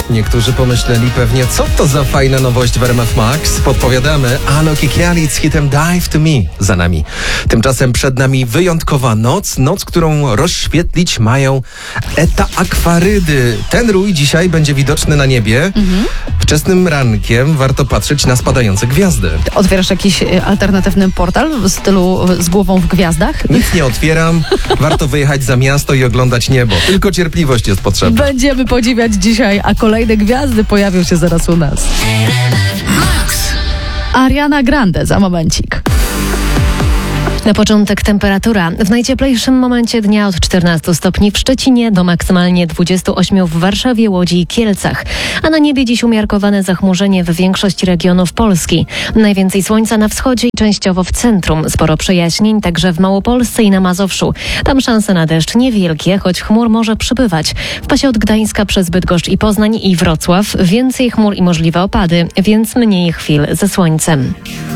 Niektórzy pomyśleli pewnie, co to za fajna nowość w RMF Max. Podpowiadamy, Alok i Kiali z hitem Dive to Me za nami. Tymczasem przed nami wyjątkowa noc, którą rozświetlić mają Eta Akwarydy. Ten rój dzisiaj będzie widoczny na niebie. Wczesnym rankiem warto patrzeć na spadające gwiazdy. Otwierasz jakiś alternatywny portal w stylu z głową w gwiazdach? Nic nie otwieram. Warto wyjechać za miasto i oglądać niebo. Tylko cierpliwość jest potrzebna. Będziemy podziwiać dzisiaj, a kolejne gwiazdy pojawią się zaraz u nas. Ariana Grande za momencik. Na początek temperatura. W najcieplejszym momencie dnia od 14 stopni w Szczecinie do maksymalnie 28 w Warszawie, Łodzi i Kielcach. A na niebie dziś umiarkowane zachmurzenie w większości regionów Polski. Najwięcej słońca na wschodzie i częściowo w centrum. Sporo przejaśnień także w Małopolsce i na Mazowszu. Tam szanse na deszcz niewielkie, choć chmur może przybywać. W pasie od Gdańska przez Bydgoszcz i Poznań i Wrocław więcej chmur i możliwe opady, więc mniej chwil ze słońcem.